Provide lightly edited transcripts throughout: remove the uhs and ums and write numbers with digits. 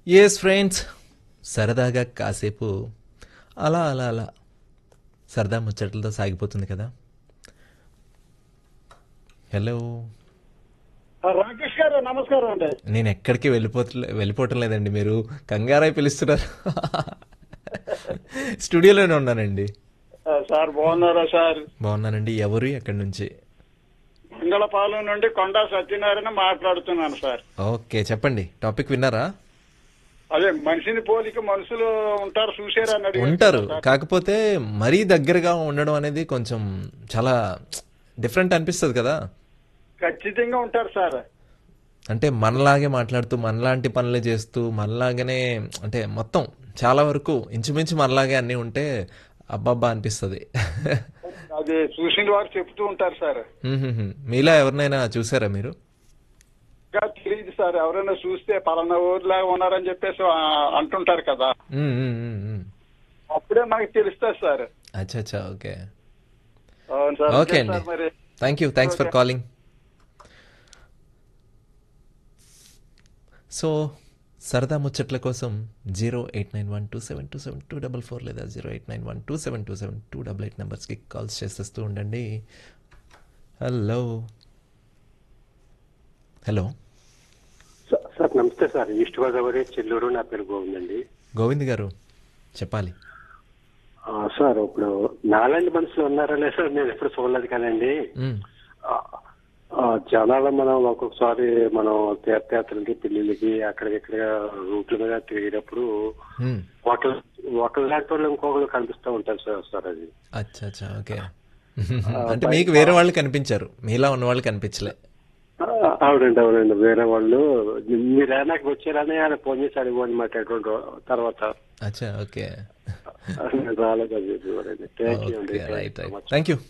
Yes friends, సరదాగా కాసేపు అలా అలా అలా సరదా ముచ్చట్లతో సాగిపోతుంది కదా. హలో, రాకేష్ గారు నమస్కారం అండి. నేను ఎక్కడికి వెళ్ళిపోవటం లేదండి, మీరు కంగారై పిలుస్తున్నారు. స్టూడియోలోనే ఉన్నానండి. సార్ బాగున్నారా సార్? బాగున్నానండి. ఎవరు, ఎక్కడి నుంచి? మంగళపాలెం నుండి కొండా సత్యనారాయణ మాట్లాడుతున్నాను సార్. ఓకే, చెప్పండి. టాపిక్ విన్నారా? అదే మనిషిని పోలిక మనుషులు ఉంటారు, చూసారా అని అడిగారు ఉంటారు, సార్. కాకపోతే మరీ దగ్గరగా ఉండడం అనేది కొంచెం చాలా డిఫరెంట్ అనిపిస్తుంది కదా. ఖచ్చితంగా ఉంటారు సార్. అంటే మనలాగే మాట్లాడుతూ మనలాంటి పనులే చేస్తూ మనలాగానే, అంటే మొత్తం చాలా వరకు ఇంచుమించు మనలాగే అన్నీ ఉంటే అబ్బబ్బా అనిపిస్తుంది. అది చూసిన వారు చెప్తూ ఉంటారు సార్. మీలా ఎవరినైనా చూసారా మీరు? ఇంకా తెలియదు సార్, ఎవరైనా చూస్తే పలానా ఊర్లాగా ఉన్నారని చెప్పేసి అంటుంటారు కదా, మ్మ్, మ్మ్, మ్మ్, మ్మ్. అప్పుడే మనకి తెలుస్తుంది సార్. అచ్చా అచ్చా, ఓకే. అవును సార్. ఓకే అండి, సార్ మరి థ్యాంక్స్ ఫర్ కాలింగ్. సో సరదా ముచ్చట్ల కోసం 089127272244 లేదా 0891272728 నెంబర్స్కి కాల్స్ చేసేస్తూ ఉండండి. హలో హలో సార్ నమస్తే సార్. ఈస్ట్ గోదావరి చెల్లూరు, నా పేరు గోవింద్ అండి. గోవింద్ గారు చెప్పాలి. సార్ ఇప్పుడు నాలాంటి మనుషులు ఉన్నారా లేదు సార్, నేను ఎప్పుడు చూడలేదు కానండి. మ్మ్. జనాలు మనం ఒక్కొక్కసారి మనం తీర్థయాత్రలకి, పెళ్లిళ్ళకి అక్కడికిక్కడ రూట్ల మీద తిరిగేటప్పుడు మ్మ్. ఒకళ్ళు లాంటి వాళ్ళు ఇంకొకళ్ళు కనిపిస్తూ ఉంటారు సార్. అది అచ్చా అచ్చా, ఓకే. అంటే మీకు వేరే వాళ్ళు కనిపించారు, మీలా ఉన్న వాళ్ళు కనిపించలే. అవునండి. వేరే వాళ్ళు మీరు నాకు వచ్చారని ఆయన ఫోన్ చేసి అడిగోండి మాట తర్వాత. అచ్చా, ఓకే. రాలేదు. Right thank you.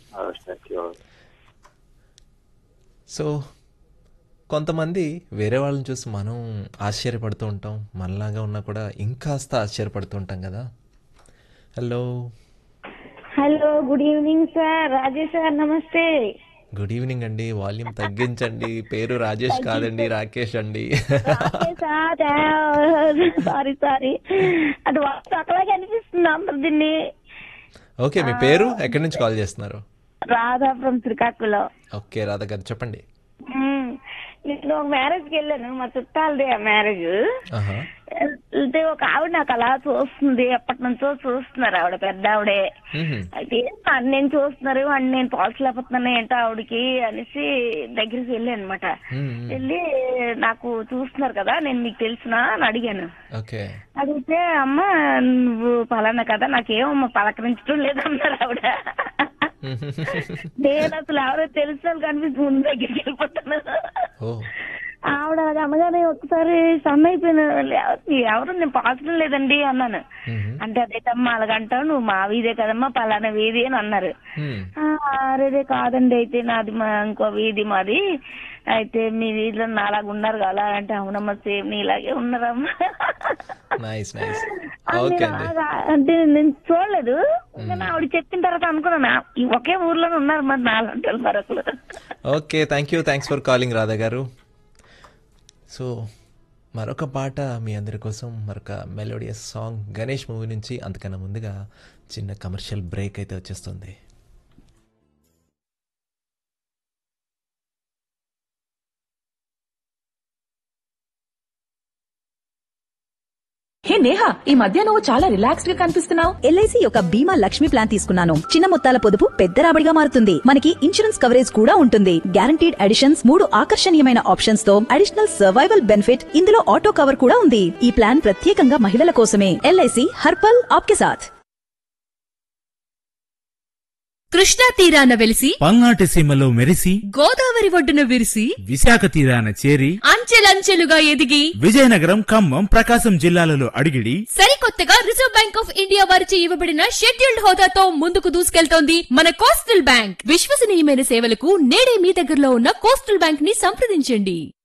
సో కొంతమంది వేరే వాళ్ళని చూసి మనం ఆశ్చర్యపడుతూ ఉంటాం, మనలాగా ఉన్నా కూడా ఇంకాస్త ఆశ్చర్యపడుతూ ఉంటాం కదా. Hello good evening sir. Rajesh sir నమస్తే. గుడ్ ఈవినింగ్ అండి. వాల్యూమ్ తగ్గించండి. పేరు రాజేష్ కాదండి, రాకేష్ అండి. సారీ అది అక్కలాగే అనిపిస్తుంది అందరు దీన్ని. ఓకే, మీ పేరు, ఎక్కడి నుంచి కాల్ చేస్తున్నారు? రాధాపురం, శ్రీకాకుళం. ఓకే రాధా గారు చెప్పండి. నేను ఒక మ్యారేజ్కి వెళ్ళాను, మా చుట్టాలది ఆ మ్యారేజ్. ఆహా. వెళ్తే ఒక ఆవిడ నాకు అలా చూస్తుంది, ఎప్పటి నుంచో చూస్తున్నారు, ఆవిడ పెద్ద ఆవిడే. మ్మ్. అయితే నేను చూస్తున్నారు అని నేను పోల్చలేకపోతున్నాను ఏంటో ఆవిడకి అనేసి దగ్గరికి వెళ్ళాను అనమాట. మ్మ్. వెళ్ళి నాకు చూస్తున్నారు కదా, నేను మీకు తెలిసినా అని అడిగాను. ఓకే. అడిగితే అమ్మ నువ్వు పలానా కదా, నాకేమమ్మా పలకరించడం లేదన్నారు ఆవిడ. నేను అసలు ఎవరో తెలుసు కనిపిస్తు ముందు దగ్గరికి వెళ్ళిపోతాను. ఓ, ఆవిడ అది అనగానే ఒకసారి సన్న అయిపోయిన, ఎవరు నేను పాల్చడం లేదండి అన్నాను. మ్మ్. అంటే అదేటమ్మా అలాగంటావు, నువ్వు మా వీధే కదమ్మా పలానా వీధి అని అన్నారు. మ్మ్. అరేదే కాదండి, అయితే నాది ఇంకో వీధి మాది, అయితే మీ వీధిలో నాలాగా ఉన్నారు కదా అంటే, అవునమ్మా సేమ్ నీలాగే ఉన్నారమ్మా. Nice nice. ఓకే అండి. అంటే నేను చూడలేదు, కానీ ఆవిడ చెప్పిన తర్వాత అనుకున్నా ఒకే ఊర్లోనే ఉన్నారు మరి నాలంటే మరొకరు. Okay, thanks for calling Radha గారు. సో మరొక పాట మీ అందరి కోసం, మరొక మెలోడియస్ సాంగ్ గణేష్ మూవీ నుంచి. అంతకన్నా ముందుగా చిన్న కమర్షియల్ బ్రేక్ అయితే వచ్చేస్తుంది. హే నేహా, ఈ మధ్య నువ్వు చాలా రిలాక్స్డ్ గా కనిపిస్తున్నావు. ఎల్ఐసి యొక్క బీమా లక్ష్మి ప్లాన్ తీసుకున్నాను. చిన్న మొత్తాల పొదుపు పెద్ద రాబడిగా మారుతుంది. మనకి ఇన్సూరెన్స్ కవరేజ్ కూడా ఉంటుంది. గ్యారంటీడ్ అడిషన్స్, 3 ఆకర్షణీయమైన ఆప్షన్స్ తో అడిషనల్ సర్వైవల్ బెనిఫిట్, ఇందులో ఆటో కవర్ కూడా ఉంది. ఈ ప్లాన్ ప్రత్యేకంగా మహిళల కోసమే. ఎల్ఐసి హర్పల్ ఆప్కే సాథ్. కృష్ణా తీరాన వెలిసి, పల్నాటి సీమలో మెరిసి, గోదావరి ఒడ్డున విరిసి, విశాఖ తీరాన చేరి, అంచెలంచెలుగా ఎదిగి, విజయనగరం, ఖమ్మం, ప్రకాశం జిల్లాలలో అడిగిడి, సరికొత్తగా రిజర్వ్ బ్యాంక్ ఆఫ్ ఇండియా వారిచే ఇవ్వబడిన షెడ్యూల్డ్ హోదాతో ముందుకు దూసుకెళ్తోంది మన కోస్టల్ బ్యాంక్. విశ్వసనీయమైన సేవలకు నేడే మీ దగ్గరలో ఉన్న కోస్టల్ బ్యాంక్ ని సంప్రదించండి.